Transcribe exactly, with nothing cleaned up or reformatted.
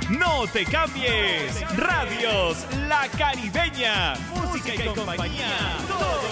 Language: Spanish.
No te cambies. Radios La Caribeña. Música y compañía. Todo